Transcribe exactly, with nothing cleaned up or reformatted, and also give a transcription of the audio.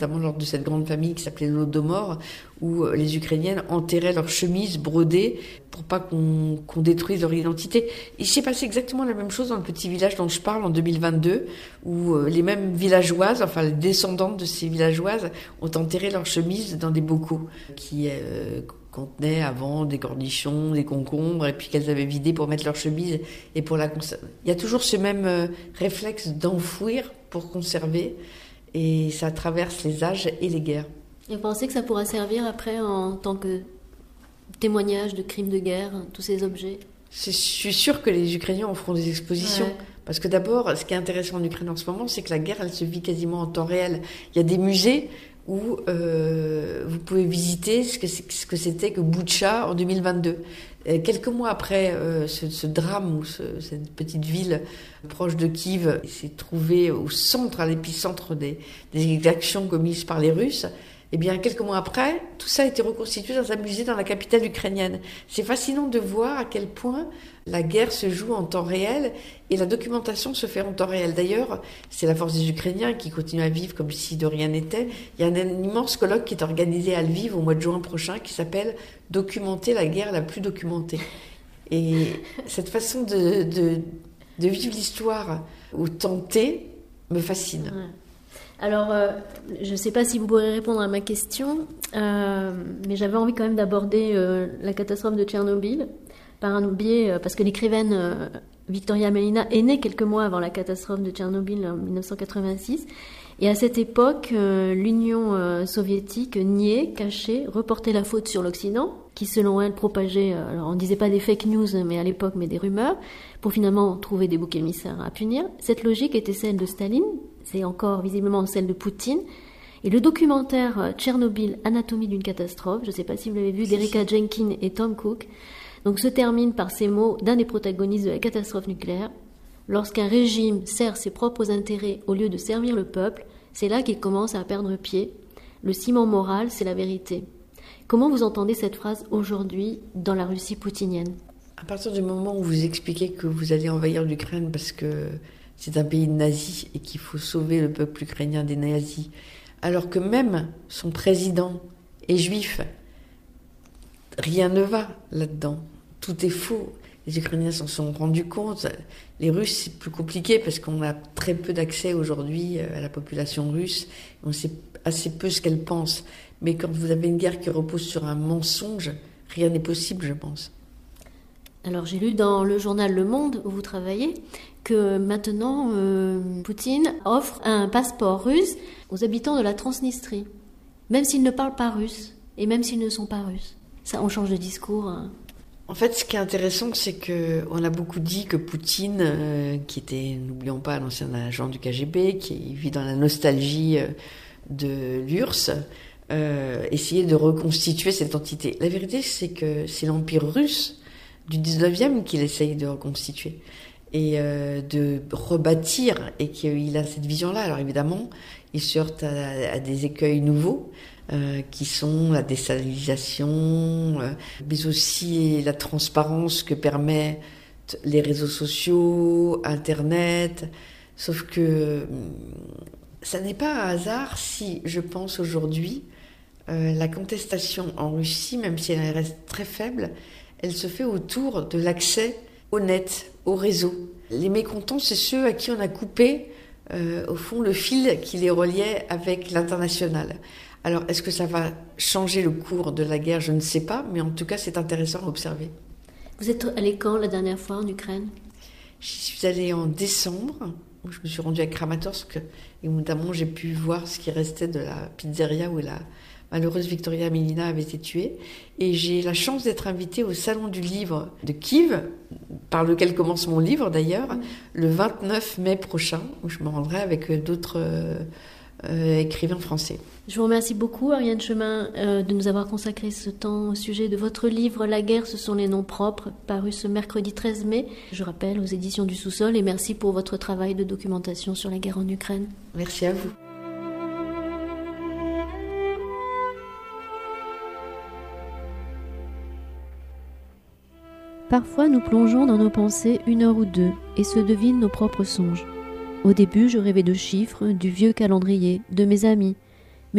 notamment lors de cette grande famille qui s'appelait l'Holodomor, où les Ukrainiennes enterraient leurs chemises brodées pour pas qu'on, qu'on détruise leur identité. Il s'est passé exactement la même chose dans le petit village dont je parle en deux mille vingt-deux, où les mêmes villageoises, enfin les descendantes de ces villageoises, ont enterré leurs chemises dans des bocaux qui euh, contenaient avant des cornichons, des concombres, et puis qu'elles avaient vidé pour mettre leur chemise et pour la conserver. Il y a toujours ce même euh, réflexe d'enfouir pour conserver. Et ça traverse les âges et les guerres. Et vous pensez que ça pourra servir après en tant que témoignage de crimes de guerre, tous ces objets ? Je suis sûre que les Ukrainiens en feront des expositions. Ouais. Parce que d'abord, ce qui est intéressant en Ukraine en ce moment, c'est que la guerre, elle se vit quasiment en temps réel. Il y a des musées où euh, vous pouvez visiter ce que, c'est, ce que c'était que Boutcha en deux mille vingt-deux. Et quelques mois après euh, ce, ce drame, où ce, cette petite ville proche de Kiev s'est trouvée au centre, à l'épicentre des, des exactions commises par les Russes, eh bien, quelques mois après, tout ça a été reconstitué dans un musée dans la capitale ukrainienne. C'est fascinant de voir à quel point la guerre se joue en temps réel et la documentation se fait en temps réel. D'ailleurs, c'est la force des Ukrainiens qui continuent à vivre comme si de rien n'était. Il y a un, un immense colloque qui est organisé à Lviv au mois de juin prochain qui s'appelle « Documenter la guerre la plus documentée ». Et cette façon de, de, de vivre l'histoire au temps T me fascine. Ouais. Alors, euh, je ne sais pas si vous pourrez répondre à ma question, euh, mais j'avais envie quand même d'aborder euh, la catastrophe de Tchernobyl par un biais, euh, parce que l'écrivaine euh, Victoria Amelina est née quelques mois avant la catastrophe de Tchernobyl en dix-neuf cent quatre-vingt-six. Et à cette époque, euh, l'Union euh, soviétique niait, cachait, reportait la faute sur l'Occident, qui selon elle propageait, euh, alors on ne disait pas des fake news mais à l'époque, mais des rumeurs, pour finalement trouver des boucs émissaires à punir. Cette logique était celle de Staline, c'est encore visiblement celle de Poutine. Et le documentaire Tchernobyl, Anatomie d'une catastrophe, je ne sais pas si vous l'avez vu, d'Erika Jenkins et Tom Cook, donc se termine par ces mots d'un des protagonistes de la catastrophe nucléaire. Lorsqu'un régime sert ses propres intérêts au lieu de servir le peuple, c'est là qu'il commence à perdre pied. Le ciment moral, c'est la vérité. Comment vous entendez cette phrase aujourd'hui dans la Russie poutinienne ? À partir du moment où vous expliquez que vous allez envahir l'Ukraine parce que c'est un pays de nazis et qu'il faut sauver le peuple ukrainien des nazis, alors que même son président est juif, rien ne va là-dedans. Tout est faux. Les Ukrainiens s'en sont rendus compte. Les Russes, c'est plus compliqué parce qu'on a très peu d'accès aujourd'hui à la population russe. On sait assez peu ce qu'elle pense. Mais quand vous avez une guerre qui repose sur un mensonge, rien n'est possible, je pense. Alors j'ai lu dans le journal Le Monde où vous travaillez que maintenant euh, Poutine offre un passeport russe aux habitants de la Transnistrie, même s'ils ne parlent pas russe et même s'ils ne sont pas russes. Ça, on change de discours. Hein. En fait, ce qui est intéressant, c'est que on a beaucoup dit que Poutine, euh, qui était, n'oublions pas, un ancien agent du K G B, qui vit dans la nostalgie euh, de l'U R S S, euh, essayait de reconstituer cette entité. La vérité, c'est que c'est l'Empire russe du dix-neuvième qu'il essaye de reconstituer et euh, de rebâtir, et qu'il a cette vision-là. Alors évidemment, il se heurte à, à des écueils nouveaux, euh, qui sont la désalinisation, euh, mais aussi la transparence que permettent les réseaux sociaux, Internet. Sauf que ça n'est pas un hasard si, je pense aujourd'hui, euh, la contestation en Russie, même si elle reste très faible, elle se fait autour de l'accès au net, au réseau. Les mécontents, c'est ceux à qui on a coupé, euh, au fond, le fil qui les reliait avec l'international. Alors, est-ce que ça va changer le cours de la guerre ? Je ne sais pas, mais en tout cas, c'est intéressant à observer. Vous êtes allé quand la dernière fois en Ukraine ? J'y suis allée en décembre, où je me suis rendue à Kramatorsk, et notamment j'ai pu voir ce qui restait de la pizzeria où la malheureuse Victoria Amelina avait été tuée. Et j'ai la chance d'être invitée au Salon du Livre de Kiev, par lequel commence mon livre d'ailleurs, mmh. le vingt-neuf mai prochain, où je me rendrai avec d'autres euh, euh, écrivains français. Je vous remercie beaucoup, Ariane Chemin, euh, de nous avoir consacré ce temps au sujet de votre livre « La guerre, ce sont les noms propres », paru ce mercredi treize mai, je rappelle, aux éditions du Sous-Sol, et merci pour votre travail de documentation sur la guerre en Ukraine. Merci à vous. Parfois, nous plongeons dans nos pensées une heure ou deux et se devinent nos propres songes. Au début, je rêvais de chiffres, du vieux calendrier, de mes amis,